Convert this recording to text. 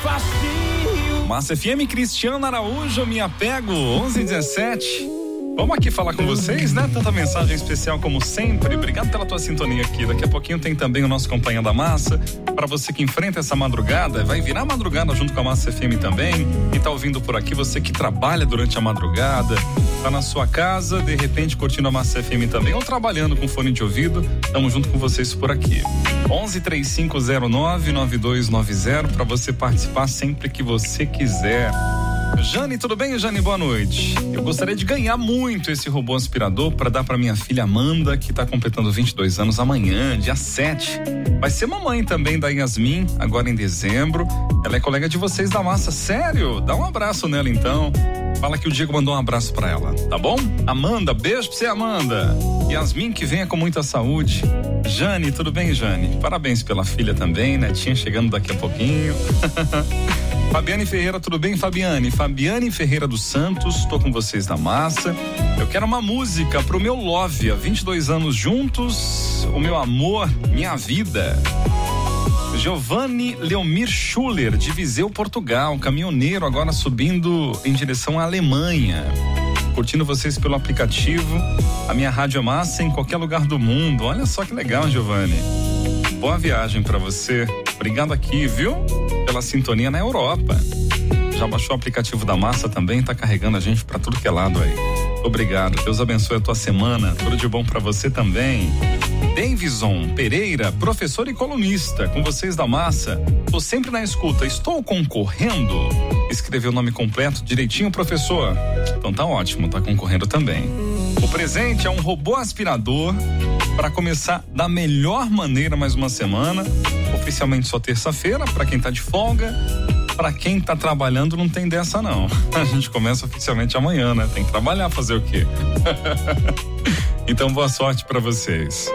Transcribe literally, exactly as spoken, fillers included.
Massa F M, Cristiano Araújo, me apego, onze e dezessete. Vamos aqui falar com vocês, né? Tanta mensagem especial como sempre. Obrigado pela tua sintonia aqui. Daqui a pouquinho tem também o nosso Companhia da Massa. Para você que enfrenta essa madrugada, vai virar madrugada junto com a Massa F M também. E tá ouvindo por aqui, você que trabalha durante a madrugada, tá na sua casa, de repente curtindo a Massa F M também, ou trabalhando com fone de ouvido, tamo junto com vocês por aqui. onze, três cinco zero nove, nove dois nove zero para você participar sempre que você quiser. Jane, tudo bem, Jane? Boa noite. Eu gostaria de ganhar muito esse robô aspirador para dar para minha filha Amanda, que tá completando vinte e dois anos amanhã, dia sete. Vai ser mamãe também da Yasmin, agora em dezembro. Ela é colega de vocês da Massa. Sério? Dá um abraço nela então. Fala que o Diego mandou um abraço pra ela, tá bom? Amanda, beijo pra você, Amanda. Yasmin, que venha com muita saúde. Jane, tudo bem, Jane? Parabéns pela filha também, netinha chegando daqui a pouquinho. Fabiane Ferreira, tudo bem, Fabiane? Fabiane Ferreira dos Santos, tô com vocês da Massa. Eu quero uma música pro meu love, há vinte e dois anos juntos, o meu amor, minha vida. Giovanni Leomir Schuller, de Viseu, Portugal, caminhoneiro, agora subindo em direção à Alemanha. Curtindo vocês pelo aplicativo. A minha rádio é Massa em qualquer lugar do mundo. Olha só que legal, Giovanni. Boa viagem pra você. Obrigado aqui, viu? Pela sintonia na Europa. Já baixou o aplicativo da Massa também, tá carregando a gente pra tudo que é lado aí. Obrigado, Deus abençoe a tua semana, tudo de bom pra você também. Davison Pereira, professor e colunista, com vocês da Massa. Tô sempre na escuta, estou concorrendo? Escreveu o nome completo direitinho, professor? Então tá ótimo, tá concorrendo também. O presente é um robô aspirador para começar da melhor maneira mais uma semana. Oficialmente só terça-feira, para quem tá de folga. Para quem tá trabalhando não tem dessa não. A gente começa oficialmente amanhã, né? Tem que trabalhar, fazer o quê? Então boa sorte para vocês.